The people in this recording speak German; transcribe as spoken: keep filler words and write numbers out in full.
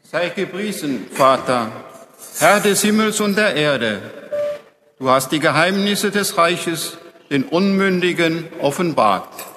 Sei gepriesen, Vater, Herr des Himmels und der Erde. Du hast die Geheimnisse des Reiches den Unmündigen offenbart.